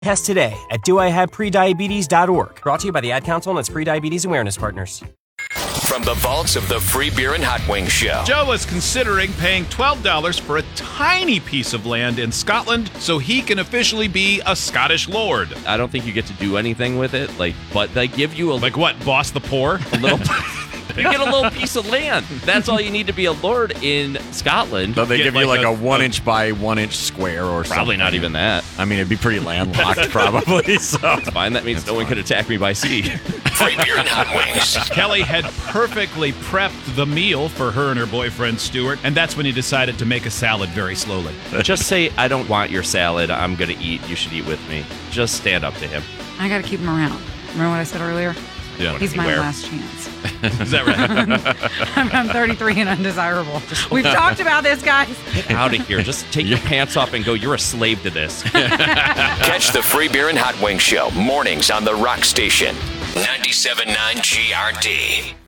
Test today at doihaveprediabetes.org. Brought to you by the Ad Council and its Prediabetes Awareness Partners. From the vaults of the Free Beer and Hot Wings Show. Joe was considering paying $12 for a tiny piece of land in Scotland so he can officially be a Scottish lord. I don't think you get to do anything with it, but they give you Like what, boss the poor? a little... You get a little piece of land. That's all you need to be a lord in Scotland. So they give you like a 1 inch by 1 inch square or something. Probably not even that. I mean, it'd be pretty landlocked probably. So It's fine. That means no one could attack me by sea. Free Beer and Hot Wings. Kelly had perfectly prepped the meal for her and her boyfriend, Stuart, and that's when he decided to make a salad very slowly. Just say, I don't want your salad. I'm going to eat. You should eat with me. Just stand up to him. I got to keep him around. Remember what I said earlier? Yeah. He's my last chance. Is that right? I'm 33 and undesirable. We've talked about this, guys. Get out of here. Just take your pants off and go, you're a slave to this. Catch the Free Beer and Hot Wings Show mornings on the Rock Station. 97.9 GRD.